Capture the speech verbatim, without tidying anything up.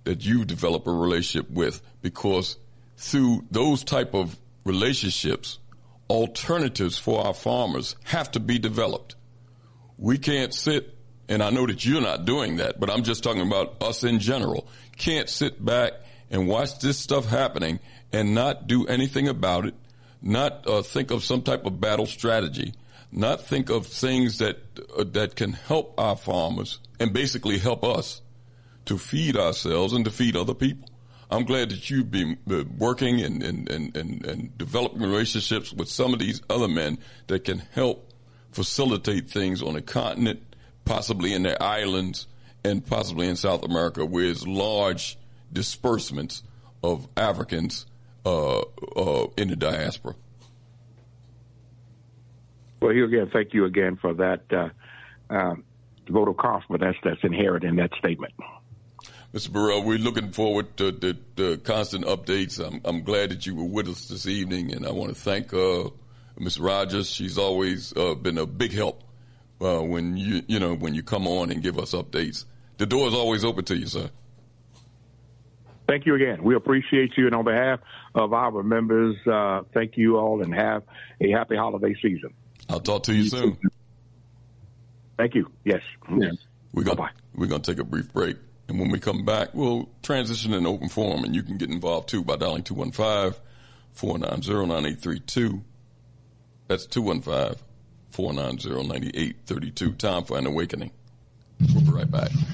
that you develop a relationship with, because through those type of relationships, alternatives for our farmers have to be developed. We can't sit, and I know that you're not doing that, but I'm just talking about us in general, can't sit back and watch this stuff happening and not do anything about it, not uh, think of some type of battle strategy, not think of things that uh, that can help our farmers and basically help us to feed ourselves and to feed other people. I'm glad that you've been uh, working and, and, and, and, and developing relationships with some of these other men that can help facilitate things on a continent, possibly in their islands, and possibly in South America, where there's large disbursements of Africans uh, uh, in the diaspora. Well, here again, thank you again for that uh, um, vote of confidence that's inherent in that statement. Mister Burrell, we're looking forward to the, the constant updates. I'm, I'm glad that you were with us this evening, and I want to thank uh, Miz Rogers. She's always uh, been a big help uh, when you you know when you come on and give us updates. The door is always open to you, sir. Thank you again. We appreciate you, and on behalf of our members, uh, thank you all, and have a happy holiday season. I'll talk to you soon. Thank you. Yes. yes. We're gonna we're gonna take a brief break. And when we come back, we'll transition in open forum, and you can get involved, too, by dialing two one five, four nine zero, nine eight three two. That's two one five, four nine zero, nine eight three two. Time for an awakening. We'll be right back.